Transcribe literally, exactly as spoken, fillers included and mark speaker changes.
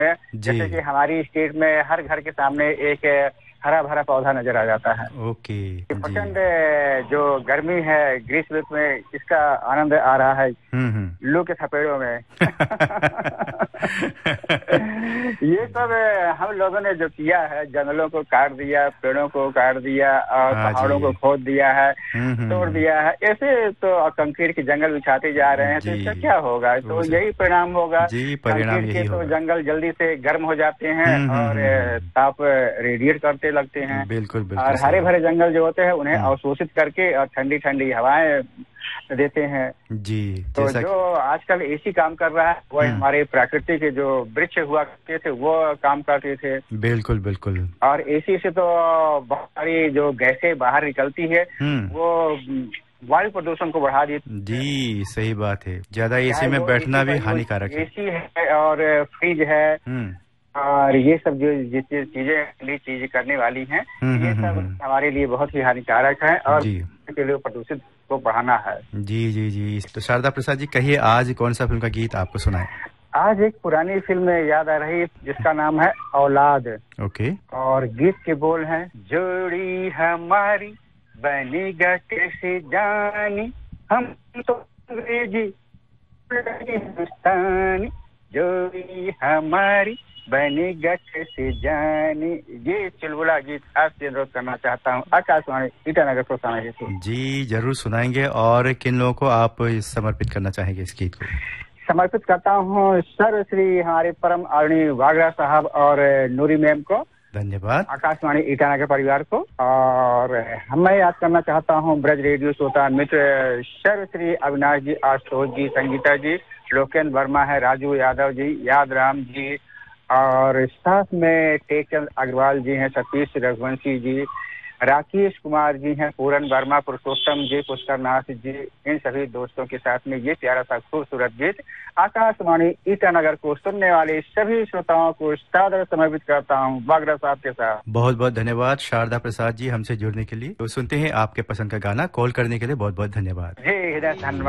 Speaker 1: है। जैसे कि हमारी स्टेट में हर घर के सामने एक हरा भरा पौधा नजर आ जाता है।
Speaker 2: ओके
Speaker 1: प्रचंड जो गर्मी है ग्रीष्म ऋतु में, इसका आनंद आ रहा है लू के थपेड़ों में। ये सब हम लोगों ने जो किया है, जंगलों को काट दिया, पेड़ों को काट दिया और पहाड़ों को खोद दिया है, तोड़ दिया है, ऐसे तो कंक्रीट के जंगल बिछाते जा रहे हैं, तो इसका क्या होगा? तो यही परिणाम होगा। कंक्रीट के तो जंगल जल्दी से गर्म हो जाते हैं और ताप रेडिएट करते लगते हैं।
Speaker 2: बिल्कुल बिल्कुल।
Speaker 1: और हरे भरे जंगल जो होते हैं उन्हें अवशोषित करके और ठंडी ठंडी हवाएं देते हैं।
Speaker 2: जी।
Speaker 1: तो जो आजकल एसी काम कर रहा है वो हमारे प्रकृति के जो वृक्ष हुआ करते थे वो काम करते थे।
Speaker 2: बिल्कुल बिल्कुल।
Speaker 1: और एसी से तो बहुत सारी जो गैसें बाहर निकलती है वो वायु प्रदूषण को बढ़ा देती है।
Speaker 2: जी सही बात है, ज्यादा एसी में बैठना भी हानिकारक है।
Speaker 1: एसी है और फ्रिज है और ये सब जो जितनी चीजें चीजें करने वाली हैं, ये सब हमारे लिए बहुत ही हानिकारक है और के लिए प्रदूषित को बढ़ाना है।
Speaker 2: जी जी जी। तो शारदा प्रसाद जी कहिए, आज कौन सा फिल्म का गीत आपको सुनाए?
Speaker 1: आज एक पुरानी फिल्म याद आ रही जिसका नाम है औलाद।
Speaker 2: ओके।
Speaker 1: और गीत के बोल हैं, जोड़ी हमारी बनेगा कैसे जानी, हम तो अंग्रेजी हिंदुस्तानी, जोड़ी हमारी बनेगा कैसे जाने। ये चुलबुला गीत आज से अनुरोध करना चाहता हूँ आकाशवाणी ईटानगर को सुनाइए हेतु।
Speaker 2: जी जरूर सुनाएंगे। और किन लोगों को आप समर्पित करना चाहेंगे इस गीत को?
Speaker 1: समर्पित करता हूँ सर्वश्री हमारे परम आदरणीय वागरा साहब और नूरी मैम को।
Speaker 2: धन्यवाद।
Speaker 1: आकाशवाणी ईटानगर परिवार को। और मैं याद करना चाहता हूँ ब्रज रेडियो श्रोता मित्र सर्वश्री अविनाश जी, आशुतोष जी, संगीता जी, लोकेन्द्र वर्मा है, राजू यादव जी, याद राम जी, और साथ में टेकचंद अग्रवाल जी हैं, सतीश रघुवंशी जी, राकेश कुमार जी हैं, पूरन वर्मा, पुरुषोत्तम जी, पुष्कर नाथ जी, इन सभी दोस्तों के साथ में ये प्यारा सा खूबसूरत गीत आकाशवाणी ईटानगर को सुनने वाले सभी श्रोताओं को सादर समर्पित करता हूँ वागरा साहब के साथ।
Speaker 2: बहुत बहुत धन्यवाद शारदा प्रसाद जी हमसे जुड़ने के लिए। तो सुनते हैं आपके पसंद का गाना। कॉल करने के लिए बहुत बहुत धन्यवाद।
Speaker 1: जी धन्यवाद।